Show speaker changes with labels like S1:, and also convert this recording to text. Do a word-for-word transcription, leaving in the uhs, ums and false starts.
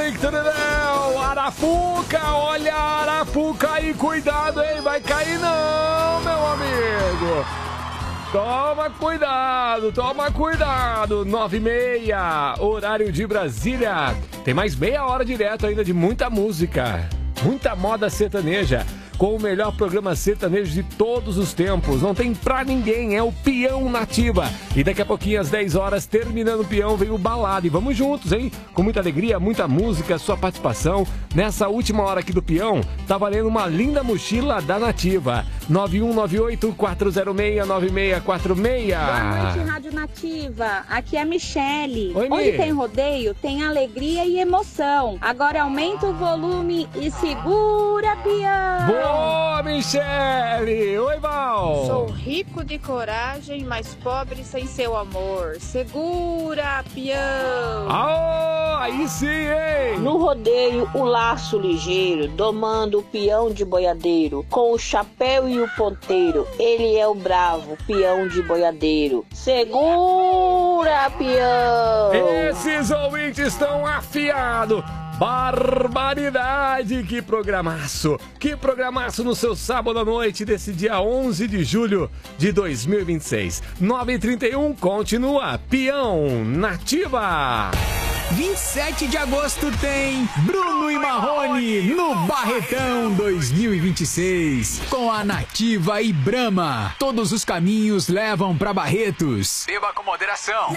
S1: Victor Léo, Arapuca, olha a Arapuca aí, cuidado, hein, vai cair não, meu amigo. Toma cuidado, toma cuidado, nove e meia, horário de Brasília. Tem mais meia hora direto ainda de muita música, muita moda sertaneja. Com o melhor programa sertanejo de todos os tempos. Não tem pra ninguém, é o Peão Nativa. E daqui a pouquinho, às dez horas, terminando o Peão, vem o Balada. E vamos juntos, hein? Com muita alegria, muita música, sua participação. Nessa última hora aqui do Peão, tá valendo uma linda mochila da Nativa. nove um nove oito, quatro zero seis, nove seis quatro seis.
S2: Boa noite, Rádio Nativa. Aqui é a Michele.
S1: Oi, Mi.
S2: Onde tem rodeio, tem alegria e emoção. Agora aumenta o volume e segura, Peão.
S1: Boa, Michele! Oi, Val!
S3: Sou rico de coragem, mas pobre sem seu amor. Segura, peão!
S1: Aô, aí sim, hein?
S4: No rodeio, o laço ligeiro, domando o peão de boiadeiro, com o chapéu e o ponteiro. Ele é o bravo peão de boiadeiro. Segura, peão!
S1: Esses ouvintes estão afiados. Barbaridade, que programaço, que programaço no seu sábado à noite desse dia onze de julho de dois mil e vinte e seis. nove e trinta e um, continua, Peão Nativa.
S5: vinte e sete de agosto tem Bruno e Marrone no Barretão dois mil e vinte e seis. Com a Nativa e Brahma. Todos os caminhos levam pra Barretos. Beba com moderação.